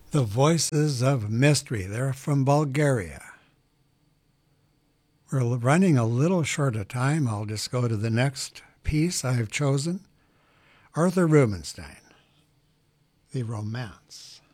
The Voices of Mystery. They're from Bulgaria. We're running a little short of time. I'll just go to the next piece I have chosen. Arthur Rubinstein, The Romance.